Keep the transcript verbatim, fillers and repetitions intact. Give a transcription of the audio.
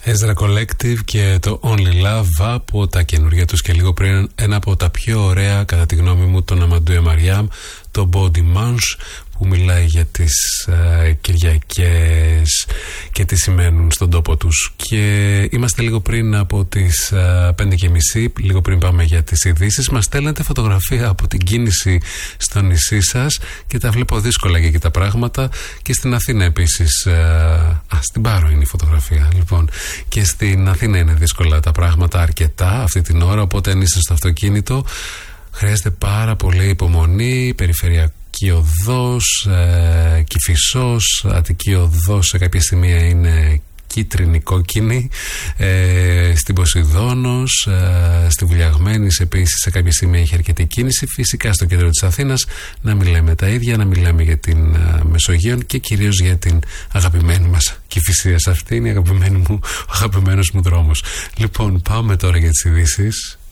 Ezra Collective και το Only Love από τα καινούργια τους και λίγο πριν ένα από τα πιο ωραία κατά τη γνώμη μου τον Αμαντού Εμαριάμ, το Body Manche, που μιλάει για τις uh, Κυριακές και τι σημαίνουν στον τόπο τους. Και είμαστε λίγο πριν από τις uh, πέντε και μισή, λίγο πριν πάμε για τις ειδήσεις. Μας στέλνετε φωτογραφία από την κίνηση στο νησί σας και τα βλέπω δύσκολα και εκεί τα πράγματα. Και στην Αθήνα επίσης, uh, α, στην Πάρο είναι η φωτογραφία λοιπόν, και στην Αθήνα είναι δύσκολα τα πράγματα αρκετά αυτή την ώρα, οπότε αν είστε στο αυτοκίνητο χρειάζεται πάρα πολύ υπομονή. Περιφερειακή οδός, ε, Κηφισός, Αττική οδός σε κάποια σημεία είναι κίτρινη, κόκκινη, ε, στην Ποσειδώνος, ε, στη Βουλιαγμένης επίσης σε κάποια σημεία έχει αρκετή κίνηση. Φυσικά στο κέντρο της Αθήνας να μην λέμε τα ίδια, να μιλάμε για την ε, Μεσογείο και κυρίως για την αγαπημένη μας Κηφισίας. Αυτή είναι η αγαπημένη μου, ο αγαπημένος μου δρόμος. Λοιπόν, πάμε τώρα για τις ειδήσεις.